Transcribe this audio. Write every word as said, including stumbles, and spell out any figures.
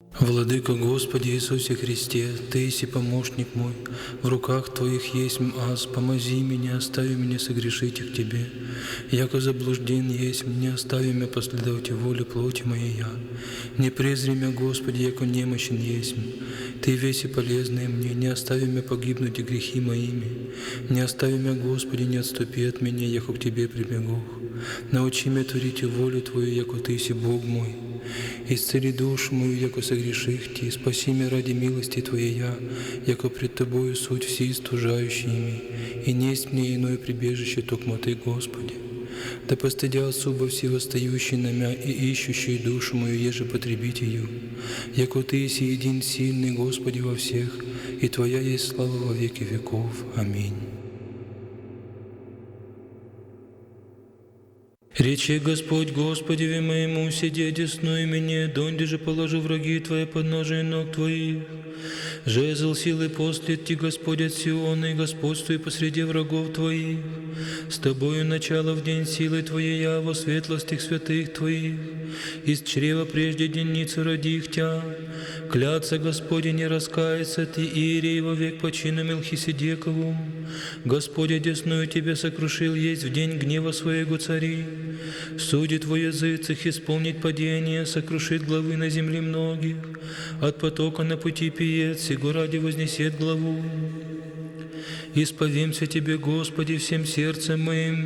Владыка Господи Иисусе Христе, Ты еси помощник мой, в руках Твоих есть аз, помози меня, остави меня согрешить к Тебе. Яко заблужден есть, не остави меня последовать воле плоти моей я. Не презри меня, Господи, яко немощен есть. Ты веси полезные мне, не остави меня погибнуть и грехи моими. Не остави меня, Господи, не отступи от меня, яко к Тебе прибегу. Научи меня творить волю Твою, яко Ты еси Бог мой. Исцели душу мою, яко согреших Ти, спаси меня ради милости Твоей я, яко пред Тобою суть все истужающими, и несть мне иное прибежище, токмо Ты, Господи. Да постыдя особо все восстающие на мя и ищущие душу мою, еже потребить ее, яко Ты еси един сильный, Господи, во всех, и Твоя есть слава во веки веков. Аминь. Рече Господь Господеве моему, сиди одесную мне, донде же положу враги Твои под ножи ног Твоих. Жезл силы послет Ти, Господь от Сиона, и господствуй посреди врагов Твоих. С Тобою начало в день силы Твоей я, во светлостях святых Твоих. Из чрева прежде денницы родих Тя. Клятся Господи не раскается Ты, Иерей во век по чину Мелхиседекову. Господь одесную Тебе сокрушил есть в день гнева Своего цари. Судит во языцах исполнить падение, сокрушит главы на земле многих. От потока на пути пиет, сего ради вознесет главу. Исповемся Тебе, Господи, всем сердцем моим,